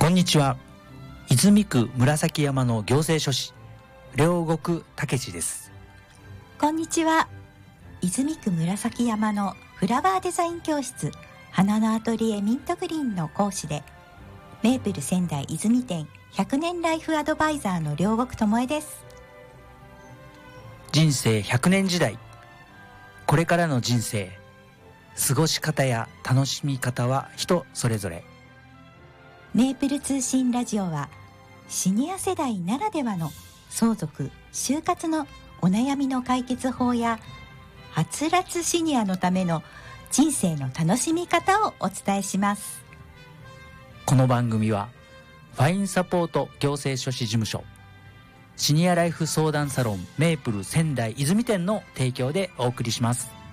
こんにちは。泉区紫山の行政書士両国武史です。 こんにちは。泉区紫山のフラワーデザイン教室花のアトリエミントグリーンの講師でメープル仙台泉店100年ライフアドバイザーの両国智恵です。 人生100年時代、これからの人生、過ごし方や楽しみ方は人それぞれ。 メープル通信ラジオはシニア世代ならではの相続・就活のお悩みの解決法やはつらつシニアのための人生の楽しみ方をお伝えします。 この番組はファインサポート行政書士事務所、シニアライフ相談サロンメープル仙台泉店の提供でお送りします。